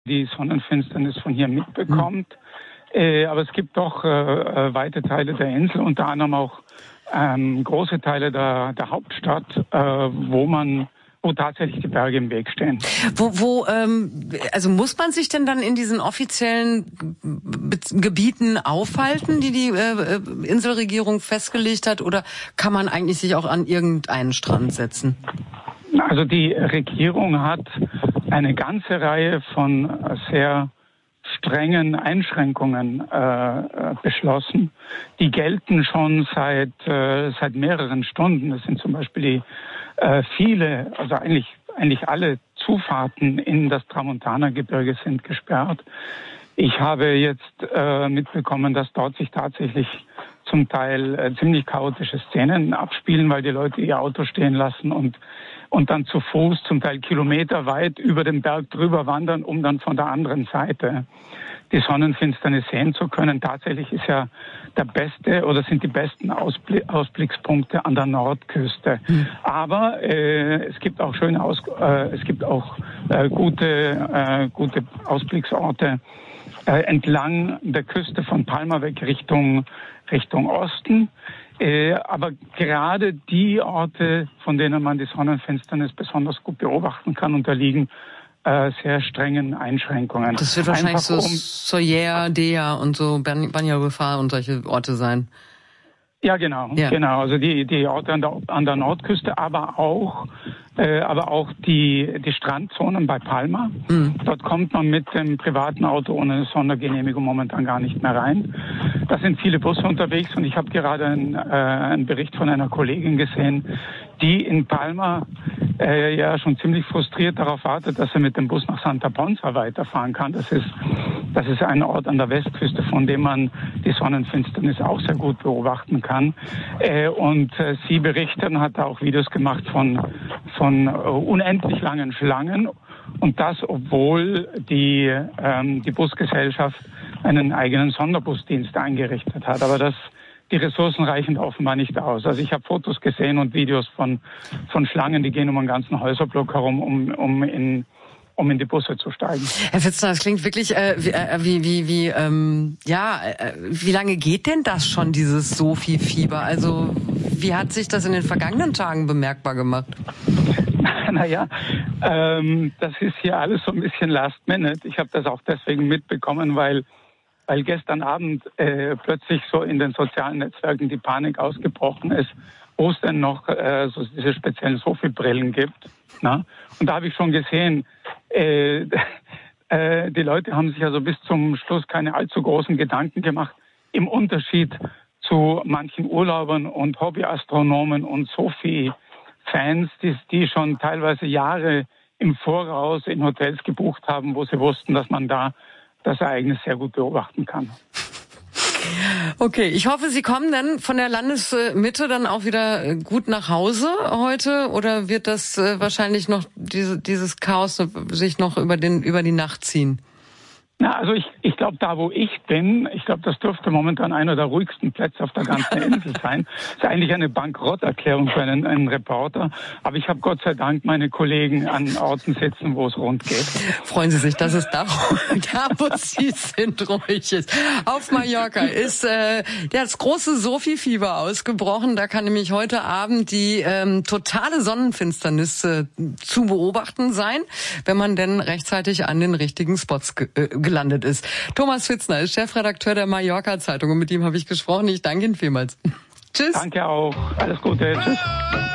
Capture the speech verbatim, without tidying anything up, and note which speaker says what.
Speaker 1: die Sonnenfinsternis von hier mitbekommt. Mhm. Äh, aber es gibt doch äh, weite Teile der Insel, unter anderem auch ähm, große Teile der, der Hauptstadt, äh, wo man wo tatsächlich die Berge im Weg stehen.
Speaker 2: Wo, wo, ähm, also muss man sich denn dann in diesen offiziellen Gebieten aufhalten, die die äh, Inselregierung festgelegt hat, oder kann man eigentlich sich auch an irgendeinen Strand setzen?
Speaker 1: Also die Regierung hat eine ganze Reihe von sehr strengen Einschränkungen äh, beschlossen. Die gelten schon seit äh, seit mehreren Stunden. Das sind zum Beispiel die äh, viele, also eigentlich eigentlich alle Zufahrten in das Tramontana-Gebirge sind gesperrt. Ich habe jetzt äh, mitbekommen, dass dort sich tatsächlich zum Teil äh, ziemlich chaotische Szenen abspielen, weil die Leute ihr Auto stehen lassen und und dann zu Fuß zum Teil kilometerweit über den Berg drüber wandern, um dann von der anderen Seite die Sonnenfinsternis sehen zu können. Tatsächlich ist ja der beste oder sind die besten Ausbl- Ausblickspunkte an der Nordküste. Mhm. Aber äh, es gibt auch schöne Aus- äh, es gibt auch äh, gute äh, gute Ausblicksorte äh, entlang der Küste von Palma weg Richtung Richtung Osten. Äh, aber gerade die Orte, von denen man die Sonnenfinsternis besonders gut beobachten kann, unterliegen äh, sehr strengen Einschränkungen.
Speaker 2: Das wird wahrscheinlich Einfach so um, Soyer, Dea und so, Banyalufa und solche Orte sein.
Speaker 1: Ja, genau, ja. genau. Also die die Orte an der an der Nordküste, aber auch äh, aber auch die die Strandzonen bei Palma. Mhm. Dort kommt man mit dem privaten Auto ohne Sondergenehmigung momentan gar nicht mehr rein. Da sind viele Busse unterwegs und ich habe gerade einen, äh, einen Bericht von einer Kollegin gesehen, die in Palma äh, ja schon ziemlich frustriert darauf wartet, dass er mit dem Bus nach Santa Ponsa weiterfahren kann. Das ist das ist ein Ort an der Westküste, von dem man die Sonnenfinsternis auch sehr gut beobachten kann. Äh, und äh, sie berichtet und hat auch Videos gemacht von von uh, unendlich langen Schlangen. Und das, obwohl die, ähm, die Busgesellschaft einen eigenen Sonderbusdienst eingerichtet hat. Aber das, die Ressourcen reichen offenbar nicht aus. Also ich habe Fotos gesehen und Videos von, von Schlangen, die gehen um einen ganzen Häuserblock herum, um, um in um in die Busse zu steigen.
Speaker 2: Herr Pfitzner, das klingt wirklich äh, wie, äh, wie, wie, wie, ähm, ja, äh, wie lange geht denn das schon, dieses Sophie-Fieber? Also wie hat sich das in den vergangenen Tagen bemerkbar gemacht?
Speaker 1: Naja, ähm, das ist hier alles so ein bisschen last minute. Ich habe das auch deswegen mitbekommen, weil weil gestern Abend äh, plötzlich so in den sozialen Netzwerken die Panik ausgebrochen ist, wo es denn noch äh, so diese speziellen Sophie-Brillen gibt. Na? Und da habe ich schon gesehen, äh, äh, die Leute haben sich also bis zum Schluss keine allzu großen Gedanken gemacht, im Unterschied zu manchen Urlaubern und Hobbyastronomen und Sophie-Fans, die, die schon teilweise Jahre im Voraus in Hotels gebucht haben, wo sie wussten, dass man da das Ereignis sehr gut beobachten kann.
Speaker 2: Okay, ich hoffe, Sie kommen dann von der Landesmitte dann auch wieder gut nach Hause heute, oder wird das wahrscheinlich noch diese, dieses Chaos sich noch über den über die Nacht ziehen?
Speaker 1: Na, also ich, ich glaube, da wo ich bin, ich glaube, das dürfte momentan einer der ruhigsten Plätze auf der ganzen Insel sein. Das ist eigentlich eine Bankrotterklärung für einen, einen Reporter. Aber ich habe Gott sei Dank meine Kollegen an Orten sitzen, wo es rund geht.
Speaker 2: Freuen Sie sich, dass es da, da wo Sie sind, ruhig ist. Auf Mallorca ist äh, das große Sophie-Fieber ausgebrochen. Da kann nämlich heute Abend die ähm, totale Sonnenfinsternis äh, zu beobachten sein, wenn man denn rechtzeitig an den richtigen Spots ge- äh, gelandet ist. Thomas Pfitzner ist Chefredakteur der Mallorca-Zeitung und mit ihm habe ich gesprochen. Ich danke Ihnen vielmals. Tschüss.
Speaker 1: Danke auch. Alles Gute. Tschüss.